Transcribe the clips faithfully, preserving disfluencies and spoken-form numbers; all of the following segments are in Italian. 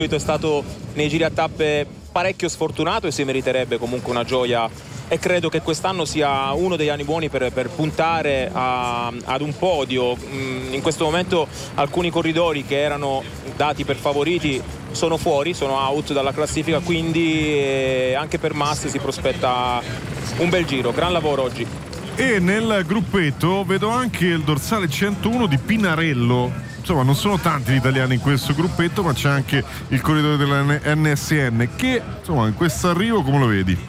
è stato nei giri a tappe parecchio sfortunato e si meriterebbe comunque una gioia, e credo che quest'anno sia uno degli anni buoni per, per puntare a, ad un podio. In questo momento alcuni corridori che erano dati per favoriti sono fuori, sono out dalla classifica, quindi eh, anche per Massi si prospetta un bel giro. Gran lavoro oggi. E nel gruppetto vedo anche il dorsale centouno di Pinarello. Insomma, non sono tanti gli italiani in questo gruppetto, ma c'è anche il corridore della N S N che, insomma, in questo arrivo come lo vedi?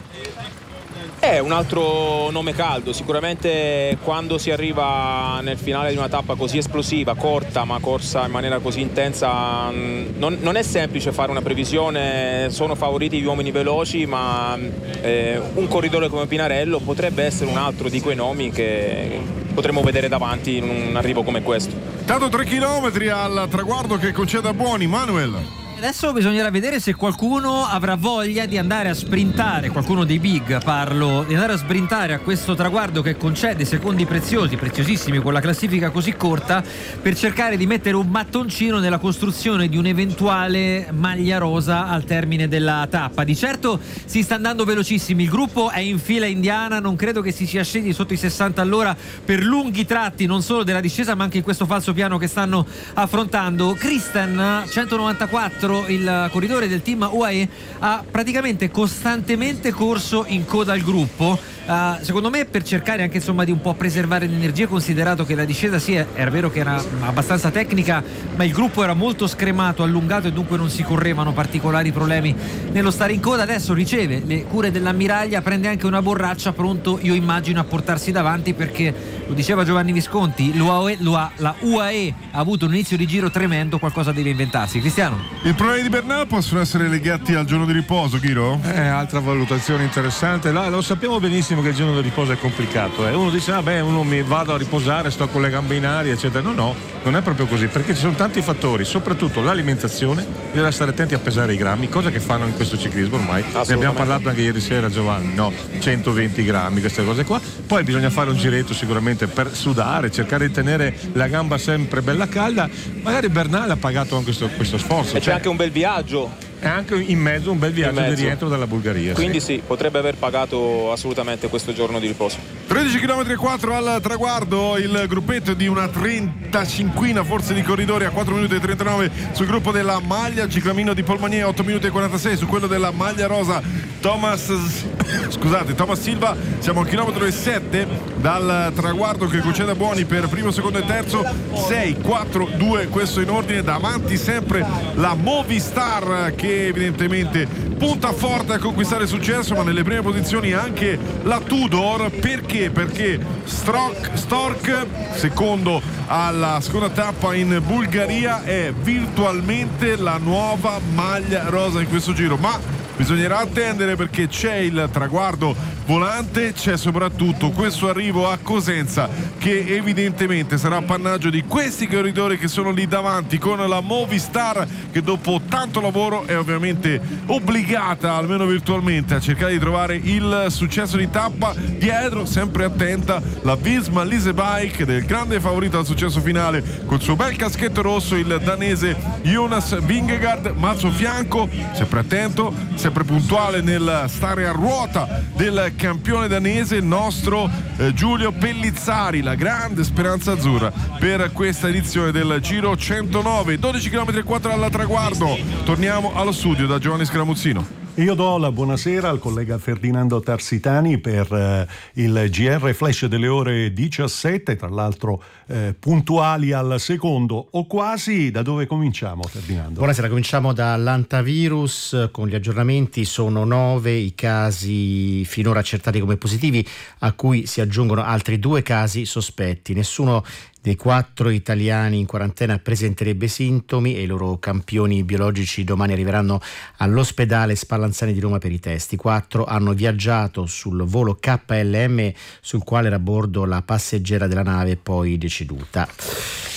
È un altro nome caldo, sicuramente quando si arriva nel finale di una tappa così esplosiva, corta ma corsa in maniera così intensa, non, non è semplice fare una previsione. Sono favoriti gli uomini veloci, ma eh, un corridore come Pinarello potrebbe essere un altro di quei nomi che potremmo vedere davanti in un arrivo come questo. Tanto tre chilometri al traguardo che concede a buoni, Manuel. Adesso bisognerà vedere se qualcuno avrà voglia di andare a sprintare, qualcuno dei big parlo, di andare a sprintare a questo traguardo che concede secondi preziosi, preziosissimi con la classifica così corta, per cercare di mettere un mattoncino nella costruzione di un'eventuale maglia rosa al termine della tappa. Di certo si sta andando velocissimi, il gruppo è in fila indiana, non credo che si sia scesi sotto i sessanta all'ora per lunghi tratti, non solo della discesa ma anche in questo falso piano che stanno affrontando. Kristen, centonovantaquattro, il corridore del team U A E, ha praticamente costantemente corso in coda al gruppo, uh, secondo me per cercare anche insomma di un po' preservare l'energia, considerato che la discesa sì era vero che era abbastanza tecnica, ma il gruppo era molto scremato, allungato, e dunque non si correvano particolari problemi nello stare in coda. Adesso riceve le cure dell'ammiraglia, prende anche una borraccia, pronto io immagino a portarsi davanti, perché lo diceva Giovanni Visconti, l'U A E, la U A E ha avuto un inizio di giro tremendo, qualcosa deve inventarsi. Cristiano? Il problema di Bernal possono essere legati al giorno di riposo, Chiro? Eh, altra valutazione interessante. Là, lo sappiamo benissimo che il giorno di riposo è complicato. Eh. Uno dice, ah beh, uno mi vado a riposare, sto con le gambe in aria, eccetera. No, no, non è proprio così, perché ci sono tanti fattori, soprattutto l'alimentazione, bisogna stare attenti a pesare i grammi, cosa che fanno in questo ciclismo ormai. Ne abbiamo parlato anche ieri sera, Giovanni, no? centoventi grammi, queste cose qua. Poi bisogna fare un giretto sicuramente per sudare, cercare di tenere la gamba sempre bella calda. Magari Bernal ha pagato anche questo, questo sforzo. E c'è cioè, anche un bel viaggio. È anche in mezzo un bel viaggio di rientro dalla Bulgaria. Quindi sì. sì, potrebbe aver pagato assolutamente questo giorno di riposo. tredici chilometri e quattro al traguardo, il gruppetto di una trentacinquina forse di corridori a quattro minuti e trentanove sul gruppo della maglia, ciclamino di Polmanier otto minuti e quarantasei, su quello della maglia rosa Thomas scusate Thomas Silva. Siamo al chilometro e sette dal traguardo che concede a buoni per primo, secondo e terzo. Sei, quattro, due, questo in ordine. Davanti sempre la Movistar che evidentemente punta forte a conquistare successo, ma nelle prime posizioni anche la Tudor. Perché? Perché Stork, Stork secondo alla seconda tappa in Bulgaria, è virtualmente la nuova maglia rosa in questo giro, ma bisognerà attendere perché c'è il traguardo volante, c'è soprattutto questo arrivo a Cosenza che evidentemente sarà appannaggio di questi corridori che sono lì davanti, con la Movistar che dopo tanto lavoro è ovviamente obbligata, almeno virtualmente, a cercare di trovare il successo di tappa. Dietro, sempre attenta, la Visma Lease Bike del grande favorito al successo finale col suo bel caschetto rosso, il danese Jonas Vingegaard, ma al suo fianco, sempre attento, sempre puntuale nel stare a ruota del campione danese, il nostro eh, Giulio Pellizzari, la grande speranza azzurra per questa edizione del Giro centonove. Dodici chilometri e quattro al traguardo. Torniamo allo studio da Giovanni Scaramuzzino. Io do la buonasera al collega Ferdinando Tarsitani per eh, il G R Flash delle ore diciassette, tra l'altro eh, puntuali al secondo o quasi. Da dove cominciamo, Ferdinando? Buonasera, cominciamo dall'antavirus con gli aggiornamenti. Sono nove i casi finora accertati come positivi, a cui si aggiungono altri due casi sospetti. Nessuno dei quattro italiani in quarantena presenterebbe sintomi e i loro campioni biologici domani arriveranno all'ospedale Spallanzani di Roma per i test. I quattro hanno viaggiato sul volo K L M sul quale era a bordo la passeggera della nave poi deceduta.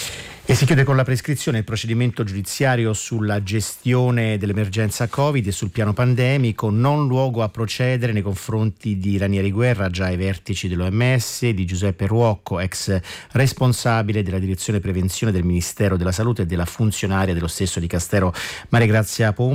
E si chiude con la prescrizione il procedimento giudiziario sulla gestione dell'emergenza Covid e sul piano pandemico, non luogo a procedere nei confronti di Ranieri Guerra, già ai vertici dell'O M S, di Giuseppe Ruocco, ex responsabile della direzione prevenzione del Ministero della Salute, e della funzionaria dello stesso Dicastero Maria Grazia Pompa.